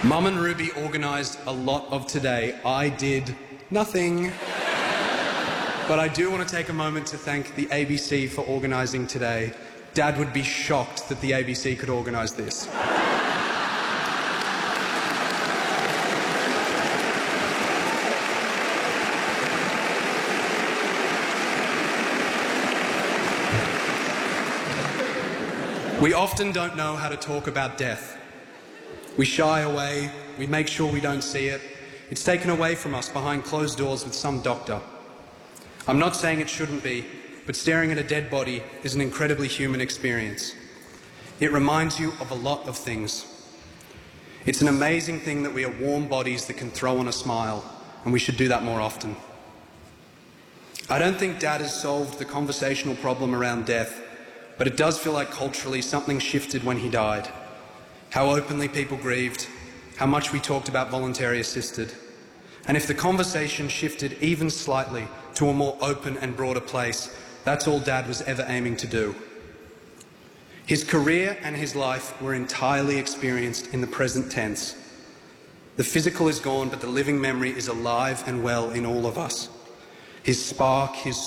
Mum and Ruby organised a lot of today. I did nothing. But I do want to take a moment to thank the ABC for organising today. Dad would be shocked that the ABC could organise this. We often don't know how to talk about death. We shy away, we make sure we don't see it. It's taken away from us behind closed doors with some doctor. I'm not saying it shouldn't be, but staring at a dead body is an incredibly human experience. It reminds you of a lot of things. It's an amazing thing that we are warm bodies that can throw on a smile, and we should do that more often. I don't think Dad has solved the conversational problem around death, but it does feel like culturally something shifted when he died. How openly people grieved, how much we talked about voluntary assisted. And if the conversation shifted even slightly to a more open and broader place, that's all Dad was ever aiming to do. His career and his life were entirely experienced in the present tense. The physical is gone, but the living memory is alive and well in all of us. His spark, his